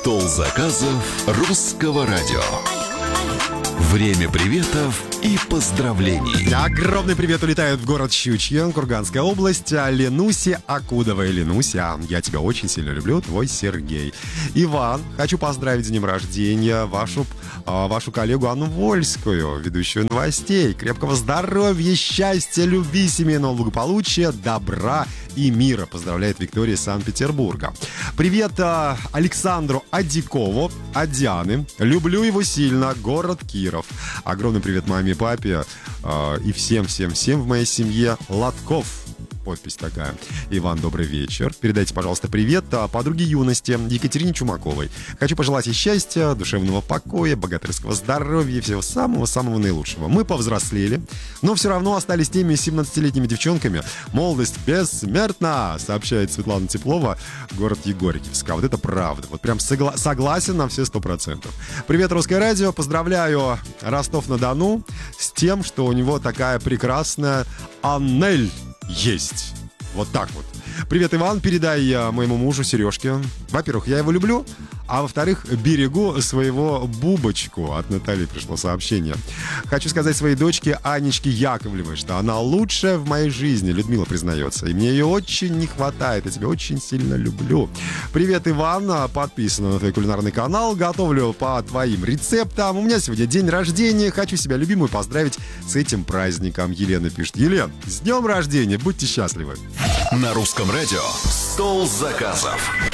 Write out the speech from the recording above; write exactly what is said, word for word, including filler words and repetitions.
Стол заказов русского радио. Время приветов и поздравлений. Огромный привет улетает в город Щучье, Курганская область. Ленусе Акудовой. Ленуся, я тебя очень сильно люблю, твой Сергей. Иван, хочу поздравить с днем рождения вашу, вашу коллегу Анну Вольскую, ведущую новостей. Крепкого здоровья, счастья, любви, семейного благополучия, добра и мира. Поздравляет Виктория из Санкт-Петербурга. Привет Александру Адикову от Дианы. Люблю его сильно. Город Киров. Огромный привет маме и папе э, и всем-всем-всем в моей семье. Лотков. Подпись такая. Иван, добрый вечер. Передайте, пожалуйста, привет подруге юности Екатерине Чумаковой. Хочу пожелать ей счастья, душевного покоя, богатырского здоровья, всего самого-самого наилучшего. Мы повзрослели, но все равно остались теми семнадцатилетними девчонками. Молодость бессмертна, сообщает Светлана Теплова, город Егорьевск. А вот это правда. Вот прям согла- согласен на все сто процентов. Привет, Русское радио. Поздравляю Ростов-на-Дону с тем, что у него такая прекрасная Аннель есть. Вот так вот. Привет, Иван, передай моему мужу Сережке. Во-первых, я его люблю, а во-вторых, берегу своего Бубочку. От Натальи пришло сообщение. Хочу сказать своей дочке Анечке Яковлевой, что она лучшая в моей жизни, Людмила признается. И мне ее очень не хватает. Я тебя очень сильно люблю. Привет, Иван. Подписано на твой кулинарный канал. Готовлю по твоим рецептам. У меня сегодня день рождения. Хочу себя любимую поздравить с этим праздником. Елена пишет. Елен, с днем рождения. Будьте счастливы. На русском радио «Стол заказов».